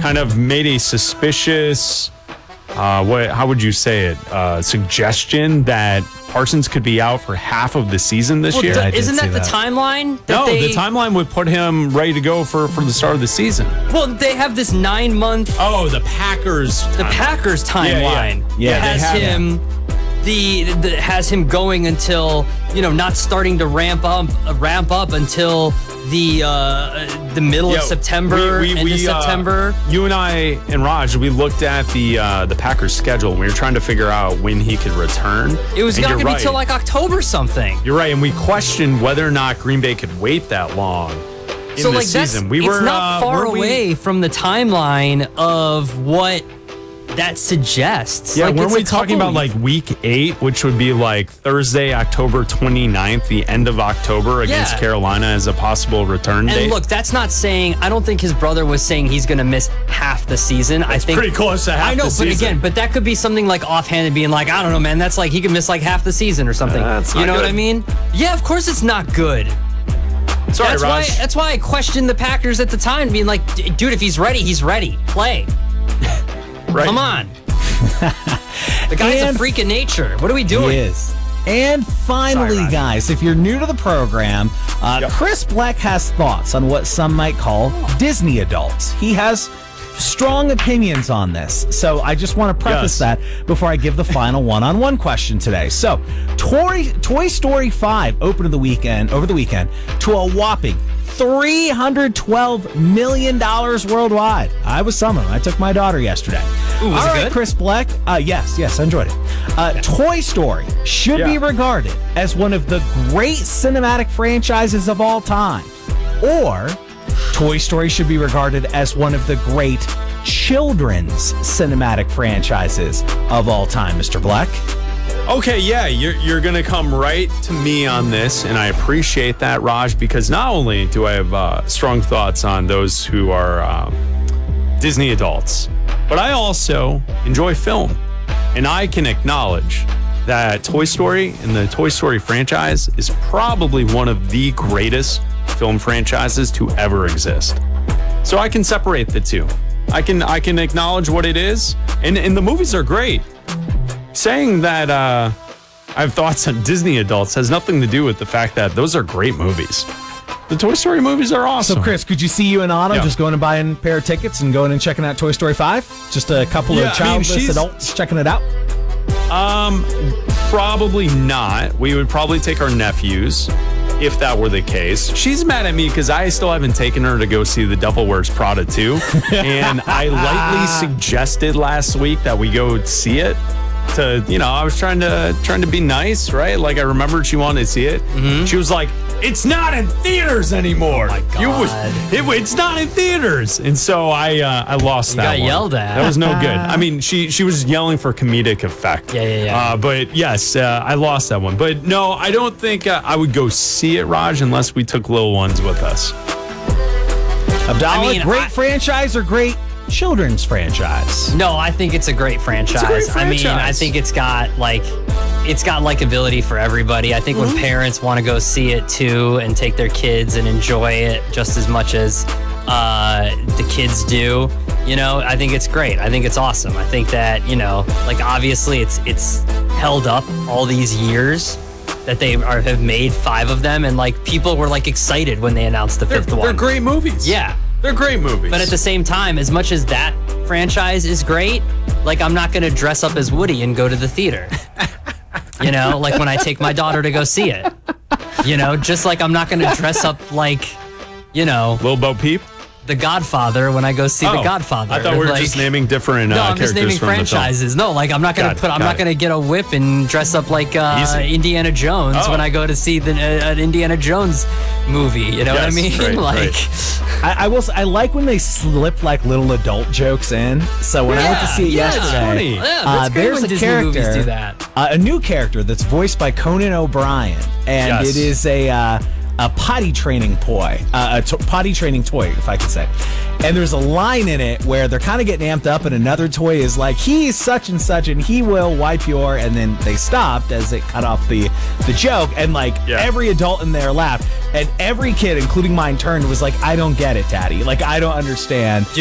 kind of made a suspicious, how would you say it, suggestion that Parsons could be out for half of the season this year. Isn't that the timeline? The timeline would put him ready to go for the start of the season. Well, they have this 9-month. Oh, the Packers. The Packers timeline. Yeah, has him going until not starting to ramp up until the middle of September. End of September. You and I and Raj, we looked at the Packers schedule. And we were trying to figure out when he could return. It was not going to be till like October something. You're right, and we questioned whether or not Green Bay could wait that long in the season. It's not far away from the timeline of what that suggests. Yeah, weren't we talking about like week 8, which would be like Thursday, October 29th, the end of October against Carolina as a possible return date? And look, that's not saying, I don't think his brother was saying he's going to miss half the season. I think pretty close to half the season. I know, but that could be something like offhanded being like, I don't know, man, that's like he could miss like half the season or something. You know what I mean? Yeah, of course it's not good. Sorry, Raj. That's why I questioned the Packers at the time, being like, dude, if he's ready, he's ready. Play. Right. Come on. The guy's a freak of nature. What are we doing? He is. And finally, guys, if you're new to the program, Chris Bleck has thoughts on what some might call Disney adults. He has strong opinions on this. So I just want to preface that before I give the final one-on-one question today. So Toy Story 5 over the weekend to a whopping $312 million worldwide. I was some of them. I took my daughter yesterday. Ooh, was it good? Chris Bleck. Yes, I enjoyed it. Toy Story should be regarded as one of the great cinematic franchises of all time. Or Toy Story should be regarded as one of the great children's cinematic franchises of all time, Mr. Bleck. Okay, yeah, you're going to come right to me on this, and I appreciate that, Raj, because not only do I have strong thoughts on those who are Disney adults, but I also enjoy film, and I can acknowledge that Toy Story and the Toy Story franchise is probably one of the greatest film franchises to ever exist. So I can separate the two. I can acknowledge what it is, and the movies are great. Saying that I have thoughts on Disney adults has nothing to do with the fact that those are great movies. The Toy Story movies are awesome. So, Chris, could you see you and Anna just going and buying a pair of tickets and going and checking out Toy Story 5? Just a couple of childless adults checking it out? Probably not. We would probably take our nephews if that were the case. She's mad at me because I still haven't taken her to go see The Devil Wears Prada 2. And I lightly suggested last week that we go see it. I was trying to be nice, right? Like I remembered she wanted to see it. Mm-hmm. She was like, "It's not in theaters anymore." Oh my God. It's not in theaters, and so I lost that. You got yelled at. That was no good. I mean, she was yelling for comedic effect. Yeah. But yes, I lost that one. But no, I don't think I would go see it, Raj, unless we took little ones with us. Abdallah, great franchise or great children's franchise? No, I think it's a great franchise. It's a great franchise. I mean, I think it's got likability for everybody. I think when parents want to go see it too and take their kids and enjoy it just as much as the kids do, I think it's great. I think it's awesome. I think that, obviously it's held up all these years that they have made 5 of them, and people were excited when they announced the 5th one. They're great movies. Yeah. They're great movies. But at the same time, as much as that franchise is great, I'm not going to dress up as Woody and go to the theater. When I take my daughter to go see it. Just like I'm not going to dress up like, Lil Bo Peep? The Godfather when I go see The Godfather. I thought we were just naming different I'm characters just naming from franchises. No, I'm not going to I'm not going to get a whip and dress up like Indiana Jones when I go to see an Indiana Jones movie. You know what I mean? Right. I like when they slip little adult jokes in. So when I went to see it yesterday, there's a character, do that. A new character that's voiced by Conan O'Brien, and it is a potty training toy, potty training toy, if I could say. And there's a line in it where they're kind of getting amped up, and another toy is like, he's such and such, and he will wipe your, and then they stopped as it cut off the joke, and every adult in there laughed, and every kid, including mine, turned and was like, I don't get it, Daddy. I don't understand.